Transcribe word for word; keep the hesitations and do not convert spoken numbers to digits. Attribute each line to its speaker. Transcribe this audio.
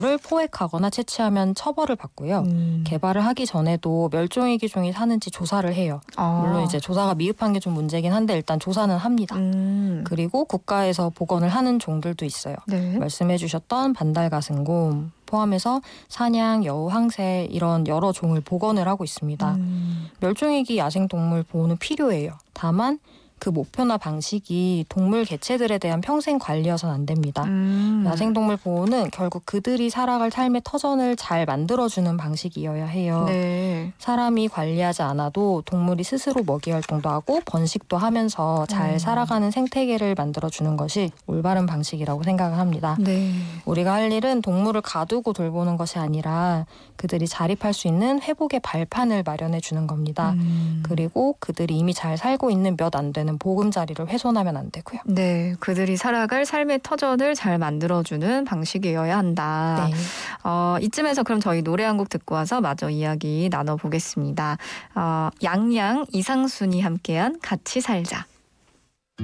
Speaker 1: 를 포획하거나 채취하면 처벌을 받고요.
Speaker 2: 음.
Speaker 1: 개발을 하기 전에도 멸종위 기종이 사는지 조사를 해요.
Speaker 2: 아.
Speaker 1: 물론 이제 조사가 미흡한 게 좀 문제긴 한데 일단 조사는 합니다.
Speaker 2: 음.
Speaker 1: 그리고 국가에서 복원을 하는 종들도 있어요.
Speaker 2: 네.
Speaker 1: 말씀해 주셨던 반달가슴곰 포함해서 사냥, 여우, 항새 이런 여러 종을 복원을 하고 있습니다.
Speaker 2: 음.
Speaker 1: 멸종위기 야생동물 보호는 필요해요. 다만 그 목표나 방식이 동물 개체들에 대한 평생 관리여서는 안 됩니다.
Speaker 2: 음.
Speaker 1: 야생동물 보호는 결국 그들이 살아갈 삶의 터전을 잘 만들어주는 방식이어야 해요.
Speaker 2: 네.
Speaker 1: 사람이 관리하지 않아도 동물이 스스로 먹이 활동도 하고 번식도 하면서 잘
Speaker 2: 음.
Speaker 1: 살아가는 생태계를 만들어주는 것이 올바른 방식이라고 생각을 합니다.
Speaker 2: 네.
Speaker 1: 우리가 할 일은 동물을 가두고 돌보는 것이 아니라 그들이 자립할 수 있는 회복의 발판을 마련해 주는 겁니다.
Speaker 2: 음.
Speaker 1: 그리고 그들이 이미 잘 살고 있는 몇 안 되는 보금자리를 훼손하면 안 되고요.
Speaker 2: 네, 그들이 살아갈 삶의 터전을 잘 만들어주는 방식이어야 한다.
Speaker 1: 네.
Speaker 2: 어, 이쯤에서 그럼 저희 노래 한 곡 듣고 와서 마저 이야기 나눠보겠습니다. 어, 양양, 이상순이 함께한 같이 살자.